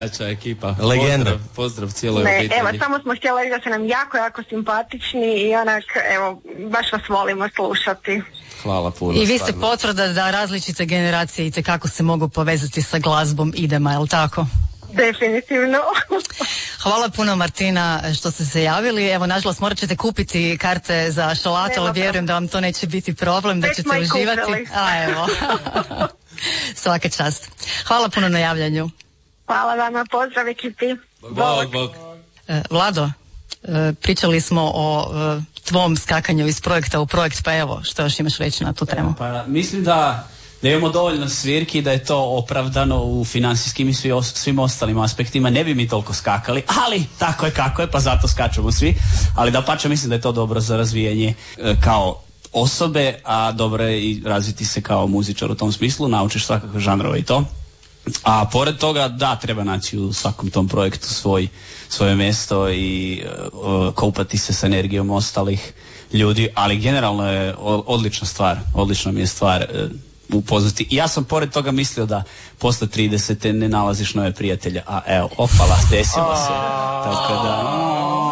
Ekipa. Legenda. Pozdrav cijeloj obitelji. Evo, samo smo htjeli reći da ste nam jako simpatični i onak, evo, baš vas volimo slušati. Hvala puno. I vi ste potvrda da različite generacije itekako se mogu povezati sa glazbom idema, je li tako? Definitivno. Hvala puno, Martina, što ste se javili. Evo, nažalost, morat ćete kupiti karte za šalatu, ali vjerujem da vam to neće biti problem, da ćete uživati. A evo. Svaka čast. Hvala puno na javljanju. Hvala vama, pozdrav ekipi. Bog. Vlado, pričali smo o tvom skakanju iz projekta u projekt, pa evo, što još imaš reći na tu temu? Pa, mislim da imamo dovoljno svirki i da je to opravdano u financijskim i svim ostalim aspektima. Ne bi mi toliko skakali, ali tako je kako je, pa zato skačemo svi. Ali dapače, mislim da je to dobro za razvijanje kao osobe, a dobro je i razviti se kao muzičar u tom smislu, naučiš svakakve žanrove i to. A pored toga, da, treba naći u svakom tom projektu svoje mjesto i kopati se s energijom ostalih ljudi, ali generalno je odlična mi je stvar upoznati. I ja sam pored toga mislio da posle 30. ne nalaziš nove prijatelje, a evo, opala, desilo se. Tako da...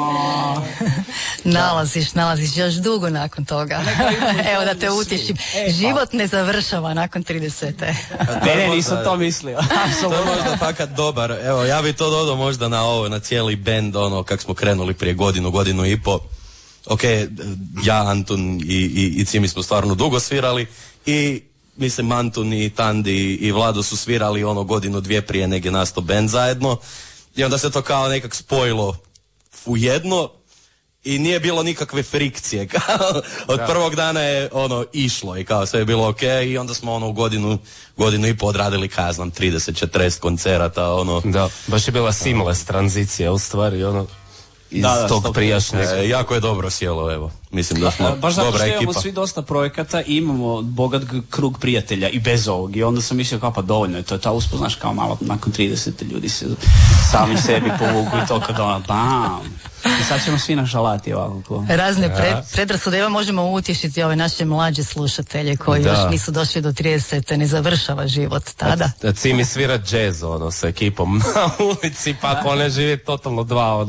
Nalaziš još dugo nakon toga. Evo da te utješim. Život ne završava nakon 30. Ne, nisam to mislio. To je možda fakat dobar. Evo, ja bi to dodao možda na ovo, na cijeli bend, kak smo krenuli prije godinu i po. Ok, ja, Antun i Cimi smo stvarno dugo svirali i mislim Antun i Tandi i Vlado su svirali godinu, dvije prije nego je nastao bend zajedno i onda se to kao nekak spojilo u jedno i nije bilo nikakve frikcije. Od prvog dana je išlo i kao sve je bilo ok i onda smo u godinu i po odradili, kaznam, 30-40 koncerata. Da, baš je bila seamless tranzicija u stvari, iz tog prijašnjeg. Jako je dobro sjelo, evo. Mislim da smo baš dobra ekipa. Baš zato što imamo svi dosta projekata i imamo bogat krug prijatelja i bez ovog. I onda sam mislio kao pa dovoljno je to. Ta uspoznaš kao malo nakon 30 ljudi se sami sebi povuku i to kad bam. I sad ćemo svi na šalati ovako. Razne predrasude. Evo možemo utješiti ove naše mlađe slušatelje koji još nisu došli do 30. Ne završava život tada. Cimi svira jazz sa ekipom na ulici, pa ako ne živi totalno dva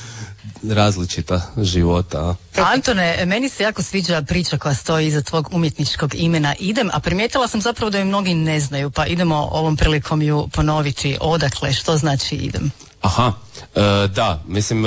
različita života. Antone, meni se jako sviđa priča koja stoji iza tvog umjetničkog imena Idem, a primijetila sam zapravo da ju mnogi ne znaju, pa idemo ovom prilikom ju ponoviti. Odakle, što znači Idem? Aha, da, mislim,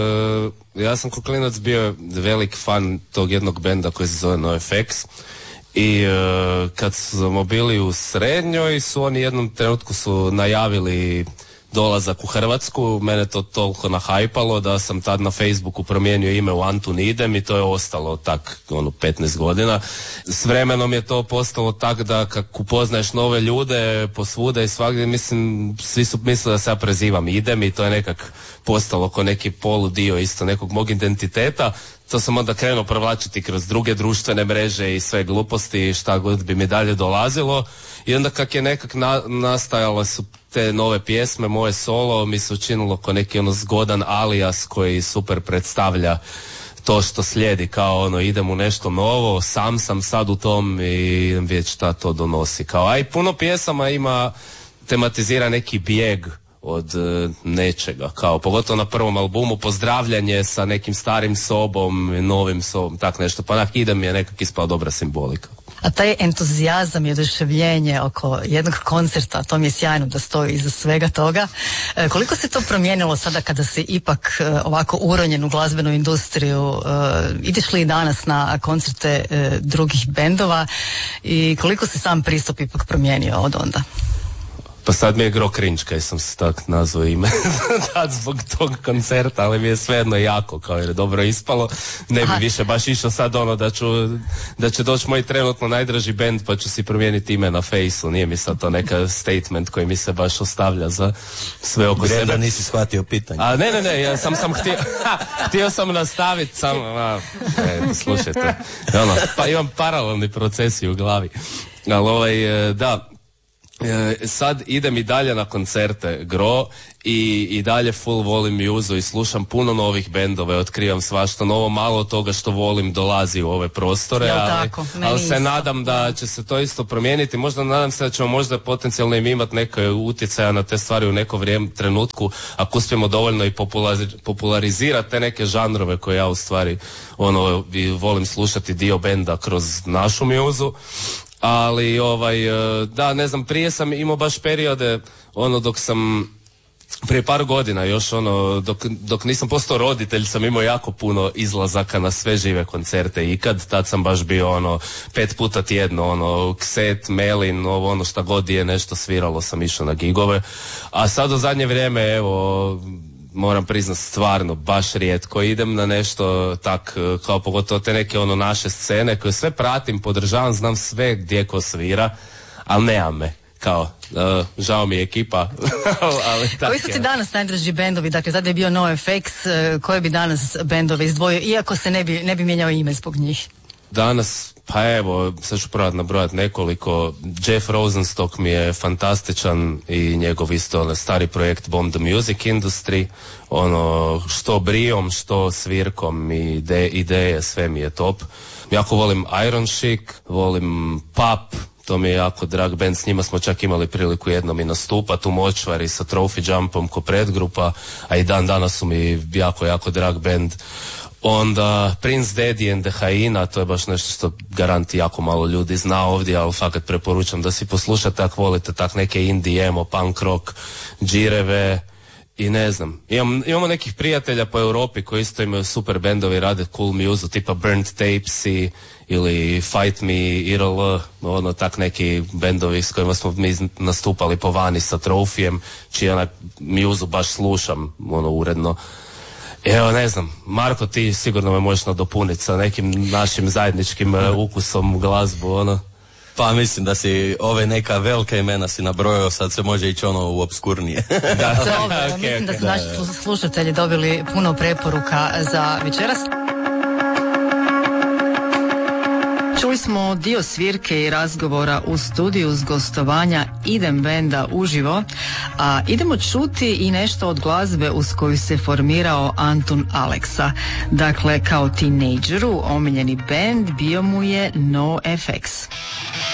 ja sam ko klinac bio velik fan tog jednog benda koji se zove NoFX i kad smo bili u srednjoj su oni jednom trenutku su najavili dolazak u Hrvatsku, mene to toliko nahajpalo da sam tad na Facebooku promijenio ime u Antun Idem i to je ostalo tak 15 godina. S vremenom je to postalo tak da kako upoznaješ nove ljude posvuda i svagdje, mislim, svi su mislili da se ja prezivam Idem i to je nekak postalo ko neki poludio isto nekog mog identiteta. To sam onda krenuo provlačiti kroz druge društvene mreže i sve gluposti i šta god bi mi dalje dolazilo i onda kak je nekak nastajale su te nove pjesme, moje solo mi se učinilo ko neki zgodan alijas koji super predstavlja to što slijedi, kao idem u nešto novo, sam sad u tom i idem vidjeti šta to donosi. Kao, a i puno pjesama tematizira neki bijeg od nečega, kao pogotovo na prvom albumu pozdravljanje sa nekim starim sobom, novim sobom, tak nešto, pa Idem je nekak ispao dobra simbolika. A taj entuzijazam i oduševljenje oko jednog koncerta, to mi je sjajno da stoji iza svega toga. Koliko se to promijenilo sada kada si ipak ovako uronjen u glazbenu industriju? Ideš li i danas na koncerte drugih bendova i koliko se sam pristup ipak promijenio od onda? Pa sad mi je gro cringe kaj sam se tak nazvao ime tad zbog tog koncerta, ali mi je svejedno jako, kao jer je dobro ispalo. Ne bi više baš išao sad da će doći moj trenutno najdraži bend pa ću si promijeniti ime na Fejsu. Nije mi sad to neka statement koji mi se baš ostavlja za sve oko sebe. Da nisi shvatio pitanje. A ne, ja sam htio sam nastaviti slušajte. Pa imam paralelni procesi u glavi. Ali da, sad idem i dalje na koncerte Gro i dalje full volim Muzu i slušam puno novih bendova, otkrivam svašta novo, malo toga što volim dolazi u ove prostore, ali se nadam da će se to isto promijeniti. Možda nadam se da ćemo možda potencijalno im imati neke utjecaja na te stvari u neko trenutku, ako uspijemo dovoljno i popularizirati te neke žanrove koje ja u stvari volim slušati dio benda kroz našu Muzu. Ali da, ne znam, prije sam imao baš periode dok sam prije par godina još dok nisam postao roditelj sam imao jako puno izlazaka na sve žive koncerte ikad, tad sam baš bio 5 puta tjedno, Kset, Melin, šta god je nešto sviralo sam išao na gigove, a sad u zadnje vrijeme moram priznat stvarno baš rijetko idem na nešto tak, kao pogotovo te neke naše scene koje sve pratim, podržavam, znam sve gdje ko svira, ali nemam me. Kao, žao mi je ekipa. Ali koji su ti danas najdraži bendovi? Dakle, tada je bio NoFX, koje bi danas bendove izdvojio, iako se ne bi mijenjao ime zbog njih? Danas, pa evo, sad ću probati nabrojati nekoliko. Jeff Rosenstock mi je fantastičan i njegov isto stari projekt Bomb the Music Industry, što brijom, što svirkom i ideje, sve mi je top. Jako volim Iron Chic, volim Pap, to mi je jako drag band, s njima smo čak imali priliku jednom i nastupati u Močvari sa Trophy Jumpom ko predgrupa, a i dan danas su mi jako, jako drag band. Onda Prince Daddy and the Hyena, to je baš nešto što garanti jako malo ljudi zna ovdje, ali fakat preporučam da si poslušate ako volite tak neke indie, emo, punk rock, džireve i ne znam. Imamo nekih prijatelja po Europi koji isto imaju super bendovi, rade cool muzu, tipa Burnt Tapes ili Fight Me, IRL, tak neki bendovi s kojima smo mi nastupali po vani sa Trophyjem, čiji muzu baš slušam, uredno. Evo, ne znam, Marko, ti sigurno me možeš nadopuniti sa nekim našim zajedničkim ukusom glazbu, Pa mislim da si ove neka velika imena si nabrojao, sad se može ići u obskurnije. Dobro, mislim da su naši slušatelji dobili puno preporuka za večeras. Čuli smo dio svirke i razgovora u studiju s gostovanja Idem benda uživo, a idemo čuti i nešto od glazbe uz koju se formirao Antun Aleksa. Dakle, kao tinejdžeru omiljeni bend bio mu je NoFX.